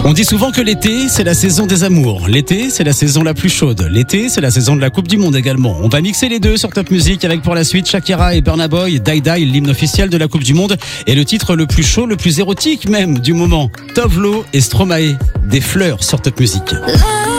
On dit souvent que l'été, c'est la saison des amours. L'été, c'est la saison la plus chaude. L'été, c'est la saison de la Coupe du Monde également. On va mixer les deux sur Top Music avec pour la suite Shakira et Burna Boy, Die Die, l'hymne officiel de la Coupe du Monde et le titre le plus chaud, le plus érotique même du moment. Tovlo et Stromae, des fleurs sur Top Music.